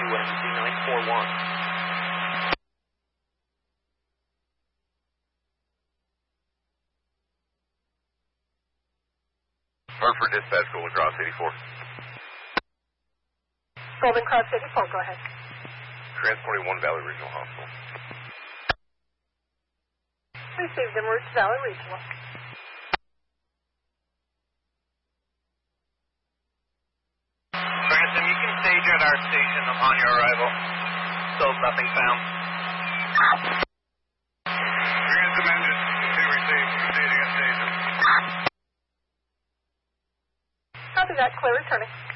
WNZ941. Hartford Dispatch, Golden Cross 84. Golden Cross 84, go ahead. Transporting 1 Valley Regional Hospital. Received en route to Valley Regional. Branson, you can stage at our station upon your arrival. Still nothing found. Transom engine to receive. Proceeding at station. Copy that, clear returning.